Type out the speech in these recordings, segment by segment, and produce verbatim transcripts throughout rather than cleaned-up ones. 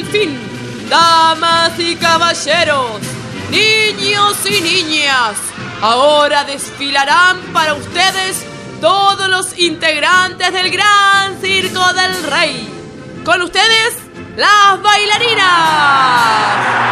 el fin. Damas y caballeros, niños y niñas, ahora desfilarán para ustedes todos los integrantes del Gran Circo del Rey. Con ustedes, las bailarinas,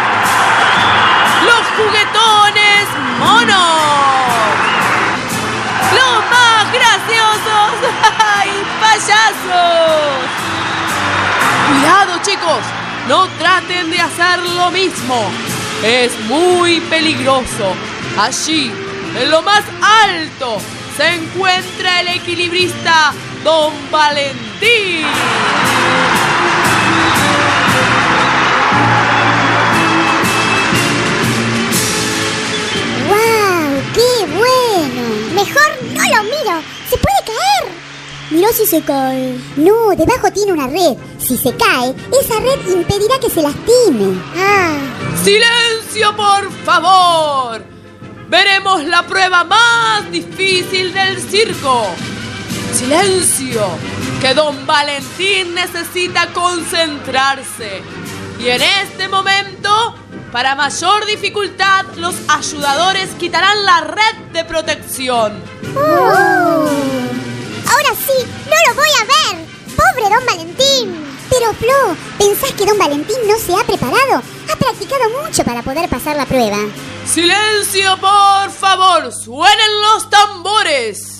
los juguetones monos, los más graciosos y payasos. Cuidado, chicos, no traten de hacer lo mismo. Es muy peligroso. Allí, en lo más alto, se encuentra el equilibrista Don Valentín. ¡Wow! ¡Qué bueno! Mejor no lo miro. ¡Se puede caer! Mirá si se cae. No, debajo tiene una red. Si se cae, esa red impedirá que se lastime. Ah. ¡Silencio, por favor! Veremos la prueba más difícil del circo. ¡Silencio! Que Don Valentín necesita concentrarse. Y en este momento, para mayor dificultad, los ayudadores quitarán la red de protección. Oh. Ahora sí, no lo voy a ver. ¡Pobre Don Valentín! Pero Flo, ¿pensás que Don Valentín no se ha preparado? Ha practicado mucho para poder pasar la prueba. ¡Silencio, por favor! ¡Suenen los tambores!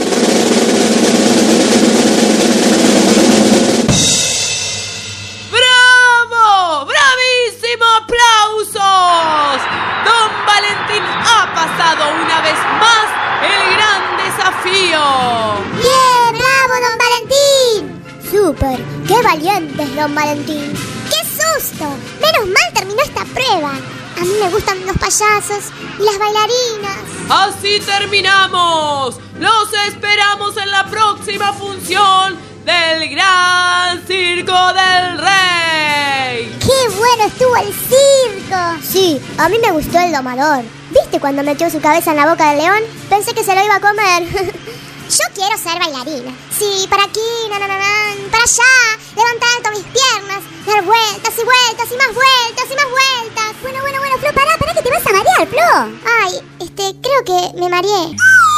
¡Bravo! ¡Bravísimo! ¡Aplausos! Don Valentín ha pasado una vez más el gran desafío. ¡Bien! ¡Bravo, Don Valentín! ¡Súper! ¡Qué valiente es Don Valentín! ¡Qué susto! Menos mal terminó esta prueba. A mí me gustan los payasos y las bailarinas. Así terminamos. Los esperamos en la próxima función del Gran Circo del Rey. ¡Qué bueno estuvo el circo! Sí, a mí me gustó el domador. ¿Viste cuando metió su cabeza en la boca del león? Pensé que se lo iba a comer. Yo quiero ser bailarina. Sí, para aquí, na, na, na, na, para allá, levantar alto mis piernas, dar vueltas y vueltas y más vueltas y más vueltas. Bueno, bueno, bueno, Flo, pará, pará que te vas a marear, Flo. Ay, este, creo que me mareé.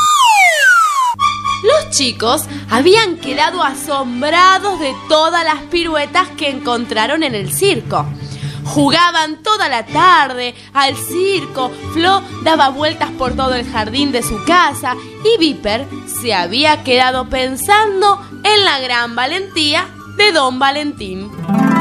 Los chicos habían quedado asombrados de todas las piruetas que encontraron en el circo. Jugaban toda la tarde al circo, Flo daba vueltas por todo el jardín de su casa y Viper se había quedado pensando en la gran valentía de Don Valentín.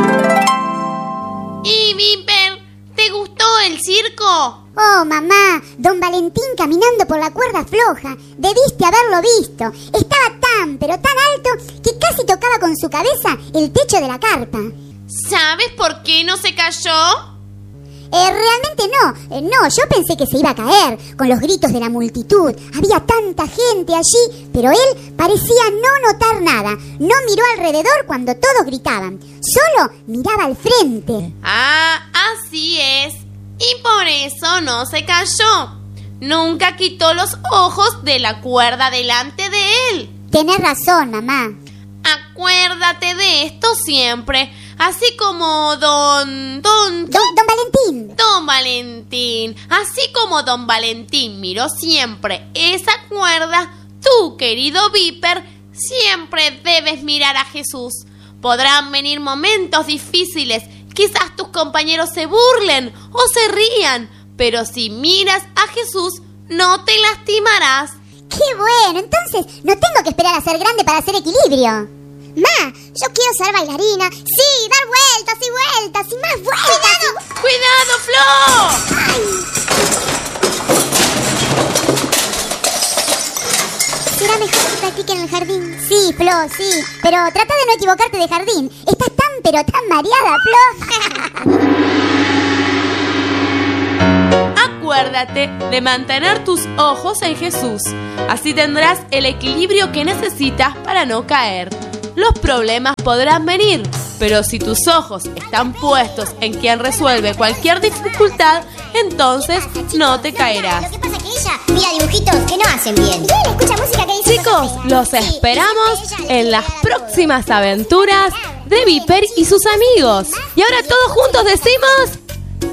¿Y Viper, te gustó el circo? Oh, mamá, Don Valentín caminando por la cuerda floja. Debiste haberlo visto. Estaba tan, pero tan alto que casi tocaba con su cabeza el techo de la carpa. ¿Sabes por qué no se cayó? Eh, realmente no, eh, no, yo pensé que se iba a caer con los gritos de la multitud. Había tanta gente allí, pero él parecía no notar nada. No miró alrededor cuando todos gritaban, solo miraba al frente. Ah, así es. Y por eso no se cayó. Nunca quitó los ojos de la cuerda delante de él. Tenés razón, mamá. Acuérdate de esto siempre. Así como don... Don... Don, don Valentín. Don Valentín. Así como Don Valentín miró siempre esa cuerda, tú, querido Viper, siempre debes mirar a Jesús. Podrán venir momentos difíciles. Quizás tus compañeros se burlen o se rían. Pero si miras a Jesús, no te lastimarás. ¡Qué bueno! Entonces, no tengo que esperar a ser grande para hacer equilibrio. Ma, yo quiero ser bailarina. Sí, dar vueltas y vueltas y más vueltas. ¡Cuidado! ¡Cuidado, Flo! ¡Ay! Será mejor que practique en el jardín. Sí, Flo, sí. Pero trata de no equivocarte de jardín. Estás tan, pero tan mareada, Flo. Acuérdate de mantener tus ojos en Jesús. Así tendrás el equilibrio que necesitas para no caer. Los problemas podrán venir, pero si tus ojos están puestos en quien resuelve cualquier dificultad, entonces no te caerás. Lo que pasa es que ella mira dibujitos que no hacen bien. Y él escucha música que dice... Chicos, los esperamos en las próximas aventuras de Viper y sus amigos. Y ahora todos juntos decimos...